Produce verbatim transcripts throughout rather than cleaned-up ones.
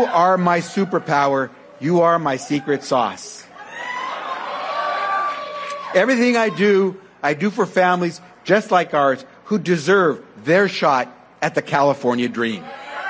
You are my superpower. You are my secret sauce. Everything I do, I do for families just like ours who deserve their shot at the California dream.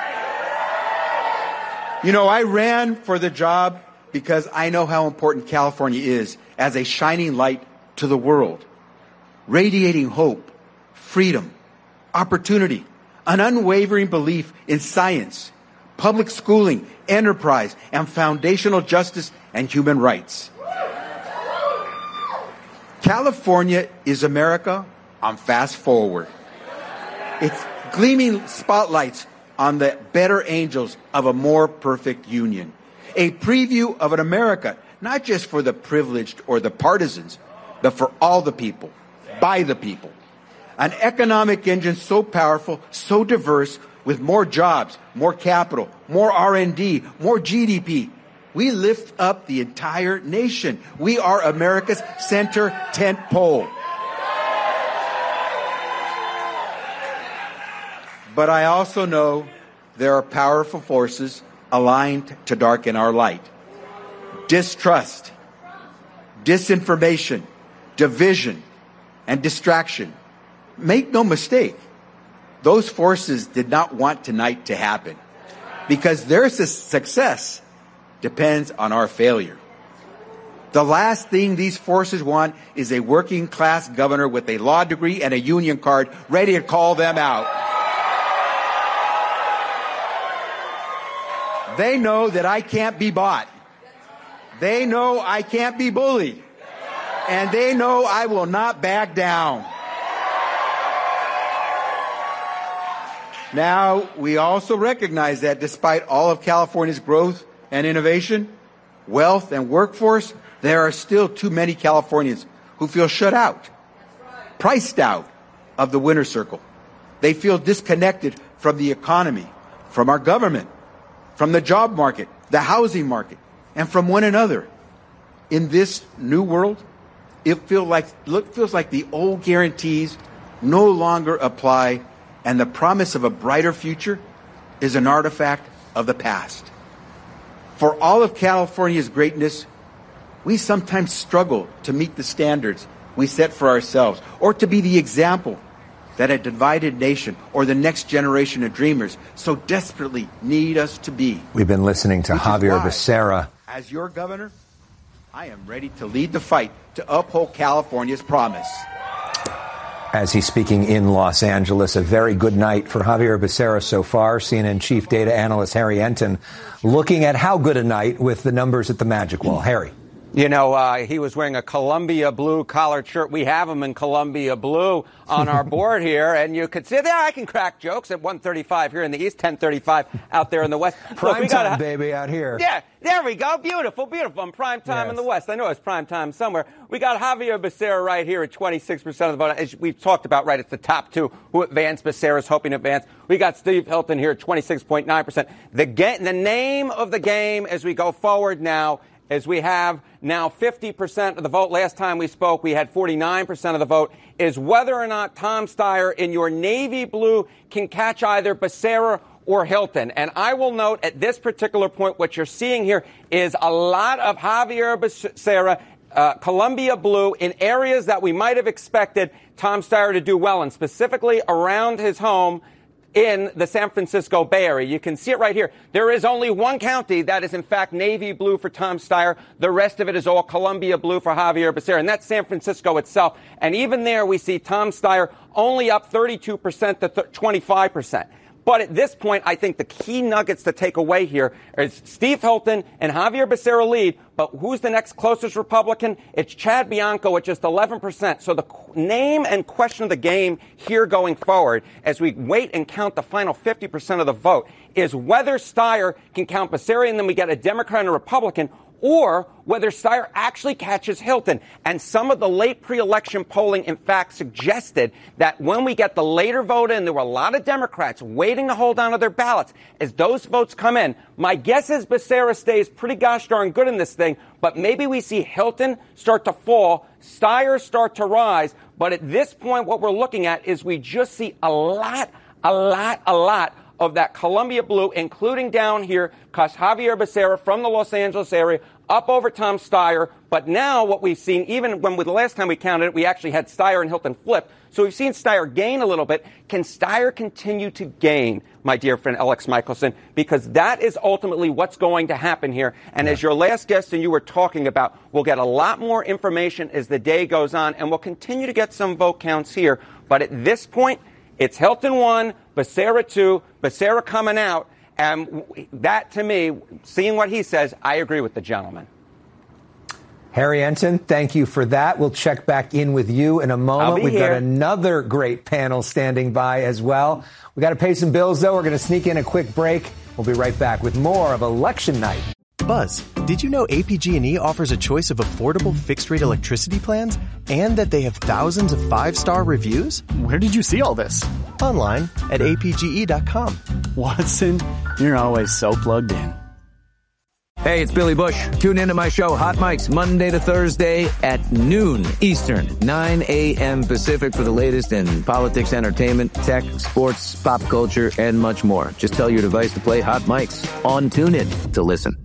You know, I ran for the job because I know how important California is as a shining light to the world, radiating hope, freedom, opportunity, an unwavering belief in science, public schooling, enterprise, and foundational justice and human rights. California is America on fast forward. It's gleaming spotlights on the better angels of a more perfect union. A preview of an America, not just for the privileged or the partisans, but for all the people, by the people. An economic engine so powerful, so diverse, with more jobs, more capital, more R and D, more G D P. We lift up the entire nation. We are America's center tent pole. But I also know there are powerful forces aligned to darken our light. Distrust, disinformation, division, and distraction. Make no mistake, those forces did not want tonight to happen because their su- success depends on our failure. The last thing these forces want is a working class governor with a law degree and a union card ready to call them out. They know that I can't be bought. They know I can't be bullied. And they know I will not back down. Now, we also recognize that despite all of California's growth and innovation, wealth and workforce, there are still too many Californians who feel shut out, priced out of the winner's circle. They feel disconnected from the economy, from our government, from the job market, the housing market, and from one another. In this new world, it feel like, look, feels like the old guarantees no longer apply, and the promise of a brighter future is an artifact of the past. For all of California's greatness, we sometimes struggle to meet the standards we set for ourselves, or to be the example that a divided nation or the next generation of dreamers so desperately need us to be. We've been listening to Xavier why, Becerra. As your governor, I am ready to lead the fight to uphold California's promise. As he's speaking in Los Angeles, a very good night for Xavier Becerra so far. C N N chief data analyst Harry Enton looking at how good a night with the numbers at the Magic Wall. Harry. You know, uh, he was wearing a Columbia blue collared shirt. We have him in Columbia blue on our board here, and you could see there. I can crack jokes at one thirty-five here in the East, ten thirty-five out there in the West. Prime Look, time, a, baby, out here. Yeah, there we go. Beautiful, beautiful. I'm prime time yes. in the West. I know it's prime time somewhere. We got Xavier Becerra right here at twenty-six percent of the vote. As we've talked about, right, it's the top two who advance. Becerra's hoping to advance. We got Steve Hilton here at twenty-six point nine percent. The, ga- the name of the game as we go forward now is we have now fifty percent of the vote. Last time we spoke, we had forty-nine percent of the vote, is whether or not Tom Steyer in your navy blue can catch either Becerra or Hilton. And I will note at this particular point, what you're seeing here is a lot of Xavier Becerra, uh, Columbia blue, in areas that we might have expected Tom Steyer to do well in, specifically around his home in the San Francisco Bay Area. You can see it right here. There is only one county that is, in fact, navy blue for Tom Steyer. The rest of it is all Columbia blue for Xavier Becerra, and that's San Francisco itself. And even there, we see Tom Steyer only up thirty-two percent to th- twenty-five percent. But at this point, I think the key nuggets to take away here is Steve Hilton and Xavier Becerra lead, but who's the next closest Republican? It's Chad Bianco at just eleven percent. So the name and question of the game here going forward, as we wait and count the final fifty percent of the vote, is whether Steyer can count Becerra and then we get a Democrat and a Republican, or whether Steyer actually catches Hilton. And some of the late pre-election polling, in fact, suggested that when we get the later vote in, there were a lot of Democrats waiting to hold on to their ballots. As those votes come in, my guess is Becerra stays pretty gosh darn good in this thing, but maybe we see Hilton start to fall, Steyer start to rise. But at this point, what we're looking at is we just see a lot, a lot, a lot of that Columbia blue, including down here, because Javier Becerra from the Los Angeles area, up over Tom Steyer. But now what we've seen, even when we, the last time we counted it, we actually had Steyer and Hilton flip. So we've seen Steyer gain a little bit. Can Steyer continue to gain, my dear friend Alex Michelson? Because that is ultimately what's going to happen here. And yeah. as your last guest and you were talking about, we'll get a lot more information as the day goes on, and we'll continue to get some vote counts here. But at this point, it's Hilton one, Becerra two, Becerra coming out. And that, to me, seeing what he says, I agree with the gentleman. Harry Enten, thank you for that. We'll check back in with you in a moment. We've here. got another great panel standing by as well. We got to pay some bills, though. We're going to sneak in a quick break. We'll be right back with more of Election Night. Buzz, did you know A P G and E offers a choice of affordable fixed-rate electricity plans and that they have thousands of five-star reviews? Where did you see all this? Online at A P G E dot com. Watson, you're always so plugged in. Hey, it's Billy Bush. Tune into my show, Hot Mics, Monday to Thursday at noon Eastern, nine a.m. Pacific for the latest in politics, entertainment, tech, sports, pop culture, and much more. Just tell your device to play Hot Mics on TuneIn to listen.